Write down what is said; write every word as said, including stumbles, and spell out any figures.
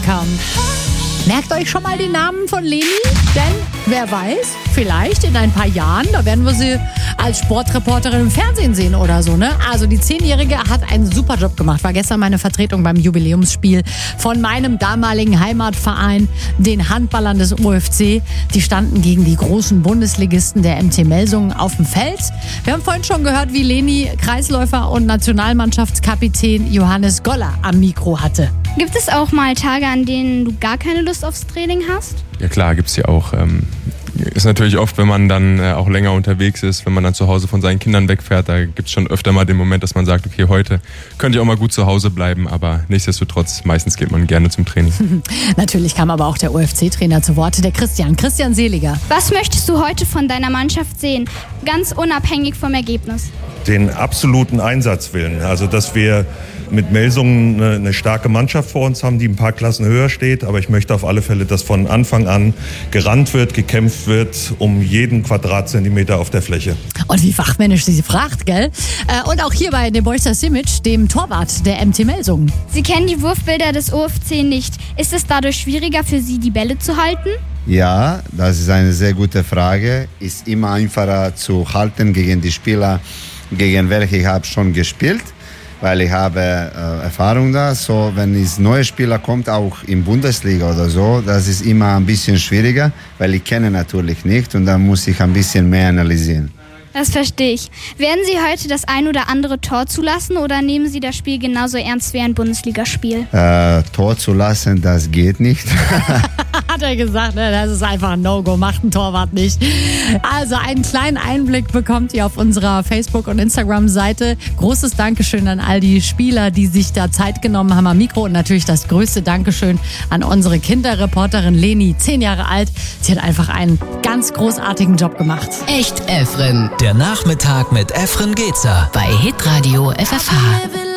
Welcome. Merkt euch schon mal die Namen von Leni, denn wer weiß, vielleicht in ein paar Jahren, da werden wir sie als Sportreporterin im Fernsehen sehen oder so, ne? Also die Zehnjährige hat einen super Job gemacht, war gestern meine Vertretung beim Jubiläumsspiel von meinem damaligen Heimatverein, den Handballern des O F C. Die standen gegen die großen Bundesligisten der M T Melsungen auf dem Feld. Wir haben vorhin schon gehört, wie Leni Kreisläufer und Nationalmannschaftskapitän Johannes Goller am Mikro hatte. Gibt es auch mal Tage, an denen du gar keine Lust aufs Training hast? Ja klar, gibt's ja auch. Ähm, ist natürlich oft, wenn man dann äh, auch länger unterwegs ist, wenn man dann zu Hause von seinen Kindern wegfährt, da gibt's schon öfter mal den Moment, dass man sagt, okay, heute könnte ich auch mal gut zu Hause bleiben, aber nichtsdestotrotz, meistens geht man gerne zum Training. Natürlich kam aber auch der O F C-Trainer zu Wort, der Christian, Christian Seliger. Was möchtest du heute von deiner Mannschaft sehen, ganz unabhängig vom Ergebnis? Den absoluten Einsatzwillen, also dass wir mit Melsungen eine, eine starke Mannschaft vor uns haben, die ein paar Klassen höher steht. Aber ich möchte auf alle Fälle, dass von Anfang an gerannt wird, gekämpft wird um jeden Quadratzentimeter auf der Fläche. Und wie fachmännisch sie fragt, gell? Und auch hier bei Nebojsa Simic, dem Torwart der M T Melsungen. Sie kennen die Wurfbilder des O F C nicht. Ist es dadurch schwieriger für Sie, die Bälle zu halten? Ja, das ist eine sehr gute Frage. Ist immer einfacher zu halten gegen die Spieler, gegen welche ich habe schon gespielt, weil ich habe äh, Erfahrung da. So, wenn es neue Spieler kommt, auch in Bundesliga oder so, das ist immer ein bisschen schwieriger, weil ich kenne natürlich nicht und da muss ich ein bisschen mehr analysieren. Das verstehe ich. Werden Sie heute das ein oder andere Tor zulassen oder nehmen Sie das Spiel genauso ernst wie ein Bundesligaspiel? Äh, Tor zulassen, das geht nicht. Hat er gesagt, ne? Das ist einfach ein No-Go, macht ein Torwart nicht. Also einen kleinen Einblick bekommt ihr auf unserer Facebook- und Instagram-Seite. Großes Dankeschön an all die Spieler, die sich da Zeit genommen haben am Mikro und natürlich das größte Dankeschön an unsere Kinderreporterin Leni, zehn Jahre alt. Sie hat einfach einen ganz großartigen Job gemacht. Echt Efren. Der Nachmittag mit Efren Gezer Bei Hitradio F F H.